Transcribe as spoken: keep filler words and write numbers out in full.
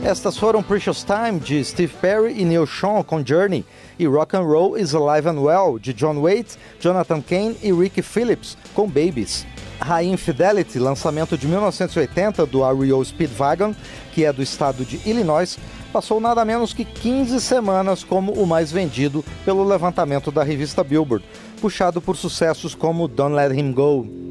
Estas foram Precious Time, de Steve Perry e Neil Schon, com Journey, e Rock and Roll is Alive and Well, de John Waite, Jonathan Cain e Rick Phillips, com Babies. High Infidelity, lançamento de mil novecentos e oitenta do R E O Speedwagon, que é do estado de Illinois, passou nada menos que quinze semanas como o mais vendido pelo levantamento da revista Billboard, puxado por sucessos como Don't Let Him Go.